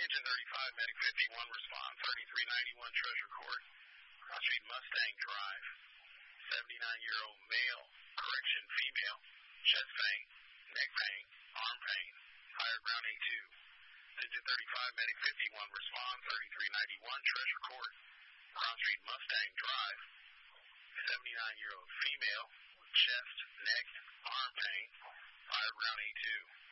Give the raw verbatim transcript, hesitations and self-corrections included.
Engine thirty-five, Medic fifty-one, respond. thirty-three ninety-one Treasure Court, Cross Street Mustang Drive. seventy-nine-year-old male, correction, female, chest pain, neck pain, arm pain, higher ground A two. Engine thirty-five, Medic fifty-one, respond. thirty-three ninety-one Treasure Court, Cross Street Mustang Drive. seventy-nine-year-old female, chest, neck, arm pain, higher ground A two.